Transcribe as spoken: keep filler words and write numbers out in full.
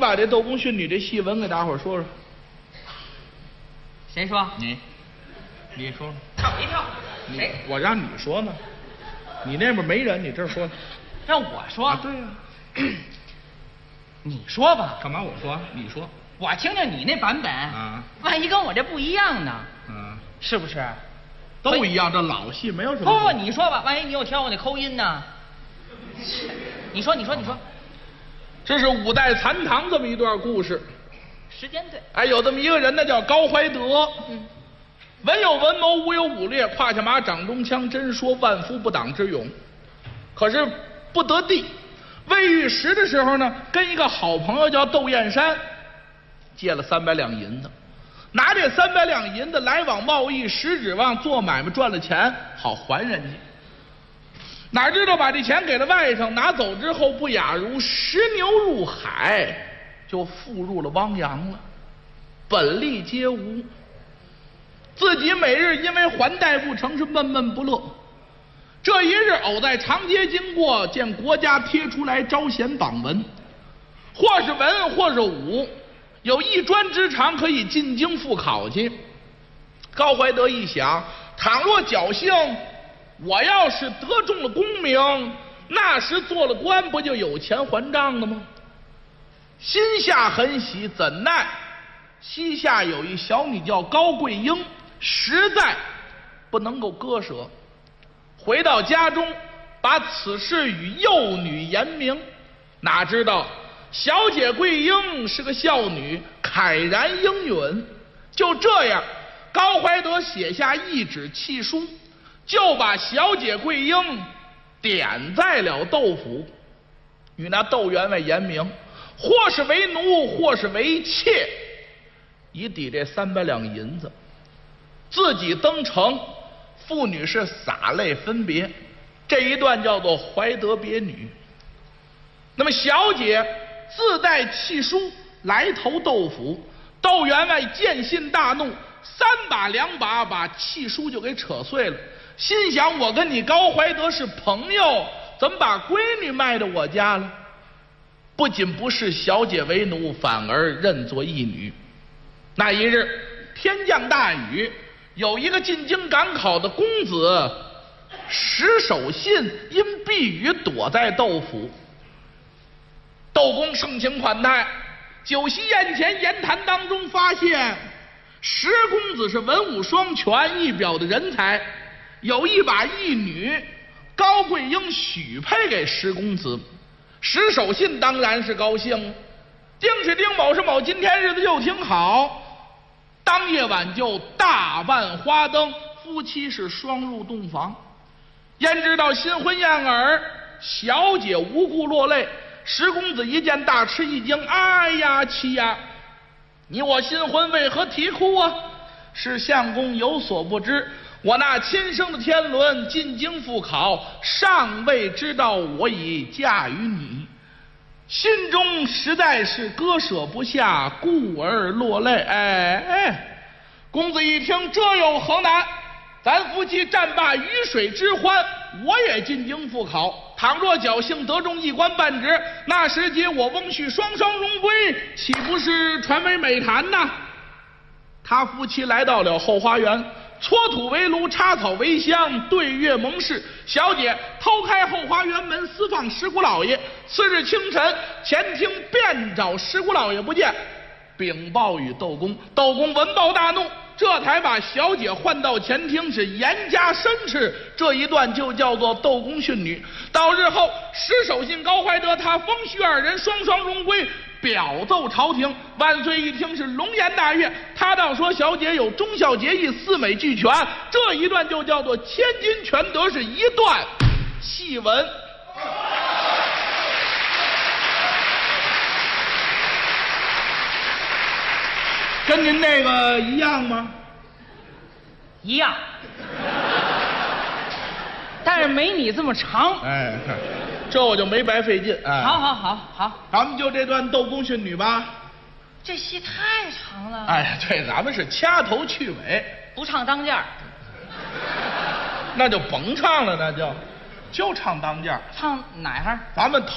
把这斗公训女这戏文给大伙儿说说。 谁说？ 你，你说说。 吓我一跳。谁？ 我让你说呢。你那边没人，你这儿说。 让我说？ 啊、对呀、啊。 你说吧。 干嘛我说？你说。 我听听你那版本啊， 万一跟我这不一样呢？ 嗯， 是不是？ 都一样，这老戏没有什么。 不不，你说吧，万一你又挑我那抠音呢？你说，你说，你说。 这是五代残唐这么一段故事。 时间对。 哎，有这么一个人呢，叫高怀德。嗯。文有文谋，武有武略，胯下马，掌中枪，真说万夫不挡之勇。可是不得地，未遇时的时候呢，跟一个好朋友叫窦燕山借了三百两银子，拿这三百两银子来往贸易，实指望做买卖赚了钱好还人家。哪知道把这钱给了外甥，拿走之后不亚如石牛入海，就负入了汪洋了，本利皆无。自己每日因为还贷不成是闷闷不乐。这一日偶在长街经过，见国家贴出来招贤榜文，或是文或是武，有一专之长可以进京复考去。高怀德一想，倘若侥幸我要是得中了功名，那时做了官不就有钱还账了吗？心下很喜，怎奈膝下有一小女叫高桂英，实在不能够割舍。回到家中，把此事与幼女言明，哪知道小姐桂英是个孝女，慨然应允。就这样，高怀德写下一纸契书，就把小姐桂英点在了窦府，与那窦员外言明，或是为奴，或是为妾，以抵这三百两银子。自己登城，父女是洒泪分别，这一段叫做怀德别女。那么小姐自带契书来投窦府，窦员外见信大怒，三把两把把契书就给扯碎了，心想我跟你高怀德是朋友，怎么把闺女卖到我家了？不仅不视小姐为奴，反而认作义女。那一日天降大雨，有一个进京赶考的公子石守信因避雨躲在窦府。窦公盛情款待，酒席宴前言谈当中发现石公子是文武双全，一表的人才，有一把义女高桂英许配给石公子。石守信当然是高兴，丁是丁，卯是卯，今天日子就挺好。当夜晚就大办花灯，夫妻是双入洞房。焉知道新婚燕尔，小姐无故落泪。石公子一见大吃一惊，哎呀妻呀，你我新婚为何啼哭啊？是相公有所不知，我那亲生的天伦进京复考，尚未知道我已嫁于你，心中实在是割舍不下，故而落泪。哎哎，公子一听，这有何难？咱夫妻战罢鱼水之欢，我也进京复考，倘若侥幸得中一官半职，那时节我翁婿双双荣归，岂不是传为美谈呐？他夫妻来到了后花园，搓土为炉，插草为香，对月盟誓。小姐偷开后花园门，私放石姑老爷。次日清晨，前厅便找石姑老爷不见，禀报与窦公。窦公闻报大怒，这才把小姐唤到前厅，是严加申斥。这一段就叫做窦公训女。到日后，石守信、高怀德他封婿二人双双荣归，表奏朝廷。万岁一听是龙颜大悦，他倒说小姐有忠孝节义，四美俱全。这一段就叫做千金全得，是一段戏文。跟您那个一样吗？ 一样，但是没你这么长。 哎，这我就没白费劲。哎， 好好好好， 咱们就这段斗公训女吧。 这戏太长了。 哎，对，咱们是掐头去尾， 不唱当间儿， 那就甭唱了，那就就唱当间儿。 唱哪行？ 咱们。